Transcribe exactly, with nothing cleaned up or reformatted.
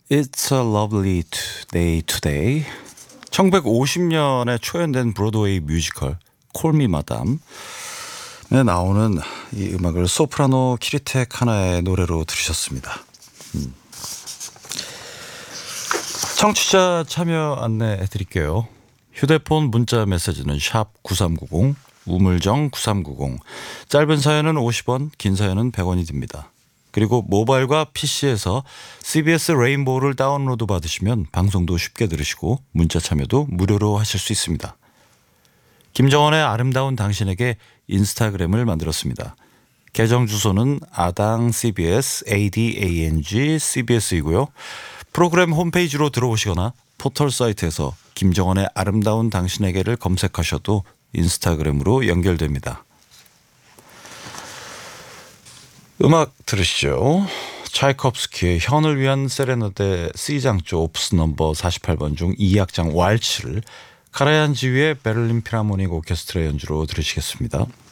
It's a lovely day today. 천구백오십 년에 초연된 브로드웨이 뮤지컬 콜미 마담에 나오는 이 음악을 소프라노 키리텍 하나의 노래로 들으셨습니다. 음. 청취자 참여 안내해 드릴게요. 휴대폰 문자 메시지는 샵 구삼구공, 우물정 구삼구공, 짧은 사연은 오십 원, 긴 사연은 백 원이 듭니다. 그리고 모바일과 피시에서 씨비에스 레인보우를 다운로드 받으시면 방송도 쉽게 들으시고 문자 참여도 무료로 하실 수 있습니다. 김정원의 아름다운 당신에게 인스타그램을 만들었습니다. 계정 주소는 아당 씨비에스, 에이디에이엔지 씨비에스이고요. 프로그램 홈페이지로 들어오시거나 포털 사이트에서 김정원의 아름다운 당신에게를 검색하셔도 인스타그램으로 연결됩니다. 음악 들으시죠. 차이콥스키의 현을 위한 세레나데 C장조 오프스 넘버 사십팔 번 중 이 악장 왈츠를 카라얀 지휘의 베를린 필하모닉 오케스트라 연주로 들으시겠습니다.